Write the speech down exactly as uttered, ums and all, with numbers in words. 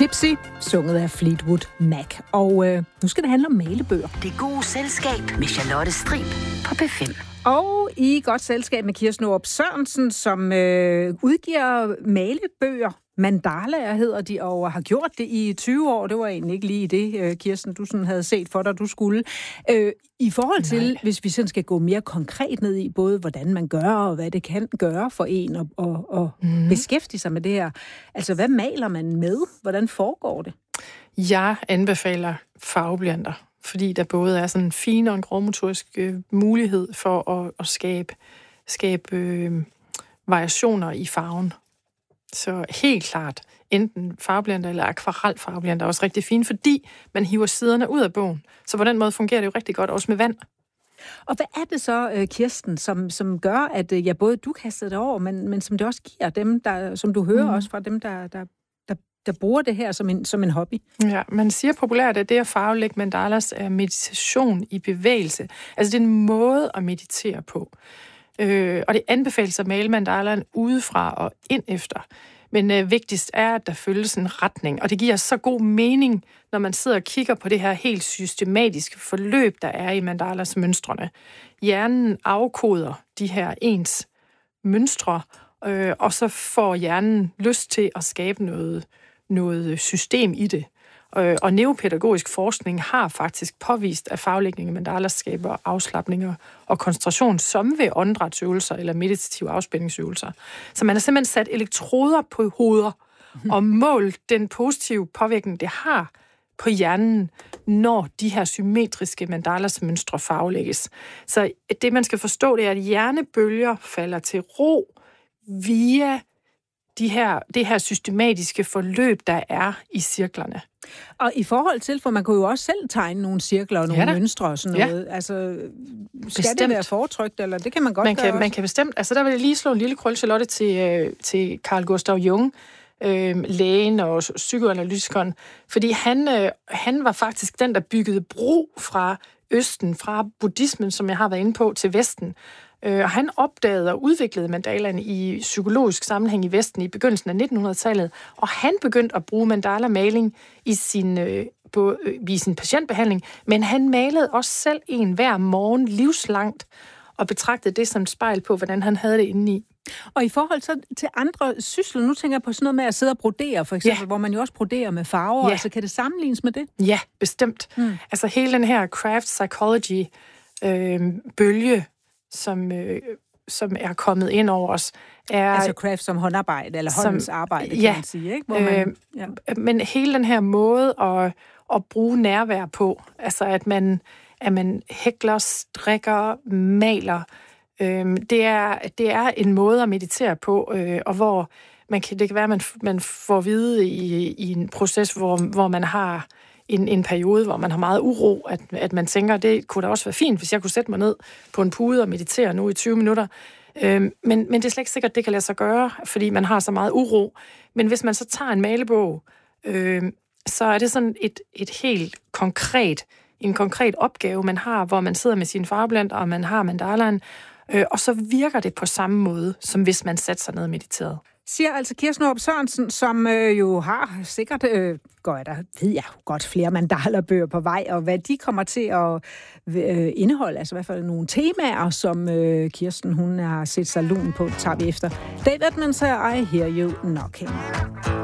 Tipsy, sunget af Fleetwood Mac. Og øh, nu skal det handle om malebøger. Det gode selskab med Charlotte Strib på P fem. Og i godt selskab med Kirsten Aarup Sørensen, som øh, udgiver malebøger. Mandalaer hedder de, og har gjort det i tyve år. Det var egentlig ikke lige det, Kirsten, du sådan havde set for dig, du skulle. Øh, I forhold til, Nej. hvis vi sådan skal gå mere konkret ned i, både hvordan man gør, og hvad det kan gøre for en, og, og, og mm. beskæftige sig med det her. Altså, hvad maler man med? Hvordan foregår det? Jeg anbefaler farveblyanter, fordi der både er sådan en fin og en grovmotorisk øh, mulighed for at, at skabe, skabe øh, variationer i farven. Så helt klart, enten farveblyanter eller akvarelfarveblyanter er også rigtig fine, fordi man hiver siderne ud af bogen. Så på den måde fungerer det jo rigtig godt, også med vand. Og hvad er det så, Kirsten, som, som gør, at ja, både du kaster det over, men, men som det også giver dem, der, som du hører mm. også fra dem, der, der, der, der bruger det her som en, som en hobby? Ja, man siger populært, at det at farvelægge mandalas er meditation i bevægelse. Altså det er en måde at meditere på. Øh, og det anbefales at male mandalaen udefra og ind efter. Men øh, vigtigst er, at der følges en retning, og det giver så god mening, når man sidder og kigger på det her helt systematiske forløb, der er i mandalas mønstrene. Hjernen afkoder de her ens mønstre, øh, og så får hjernen lyst til at skabe noget, noget system i det. Og neuropædagogisk forskning har faktisk påvist, at farvelægning af mandalas skaber afslapninger og koncentration, som ved åndedrætsøvelser eller meditative afspændingsøvelser. Så man har simpelthen sat elektroder på hoveder og målt den positive påvirkning, det har på hjernen, når de her symmetriske mandalas mønstre farvelægges. Så det, man skal forstå, det er, at hjernebølger falder til ro via de her, det her systematiske forløb, der er i cirklerne. Og i forhold til, for man kunne jo også selv tegne nogle cirkler og nogle ja, mønstre og sådan noget. Ja. Altså, skal bestemt. det være foretrykt, eller det kan man godt man gøre kan, også? Man kan bestemt. Altså, der vil jeg lige slå en lille krølle, Charlotte, til, øh, til Carl Gustav Jung, øh, lægen og psykoanalytikeren, fordi han, øh, han var faktisk den, der byggede bro fra Østen, fra buddhismen, som jeg har været inde på, til Vesten. Og han opdagede og udviklede mandalaen i psykologisk sammenhæng i Vesten i begyndelsen af nittenhundredetallet, og han begyndte at bruge mandala-maling i sin, øh, på, øh, i sin patientbehandling, men han malede også selv en hver morgen livslangt, og betragtede det som et spejl på, hvordan han havde det indeni. Og i forhold så til andre sysler, nu tænker jeg på sådan noget med at sidde og brodere, for eksempel, ja. hvor man jo også broderer med farver, ja. altså kan det sammenlignes med det? Ja, bestemt. Mm. Altså hele den her craft psychology øh, bølge, som, øh, som er kommet ind over os. Er, altså craft som håndarbejde, eller håndens som, arbejde, kan ja, man sige, ikke? Hvor man, øh, ja. Men hele den her måde at, at bruge nærvær på, altså at man, at man hækler, strikker, maler, øh, det, er, det er en måde at meditere på, øh, og hvor man kan, det kan være, at man, man får at vide i, i en proces, hvor, hvor man har En, en periode, hvor man har meget uro, at, at man tænker, det kunne da også være fint, hvis jeg kunne sætte mig ned på en pude og meditere nu i tyve minutter. Øhm, men, men det er slet ikke sikkert, at det kan lade sig gøre, fordi man har så meget uro. Men hvis man så tager en malebog, øhm, så er det sådan et, et helt konkret, en konkret opgave, man har, hvor man sidder med sine farveblyanter, og man har mandalaen, øh, og så virker det på samme måde, som hvis man satte sig ned og mediterede. Siger altså Kirsten Aarup Sørensen, som øh, jo har sikkert, øh, går jeg der, ved jeg godt, flere mandala-bøger på vej, og hvad de kommer til at øh, indeholde, altså i hvert fald nogle temaer, som øh, Kirsten, hun har set sig lun på, tager vi efter. Dave Edmunds her, I Hear You Knocking.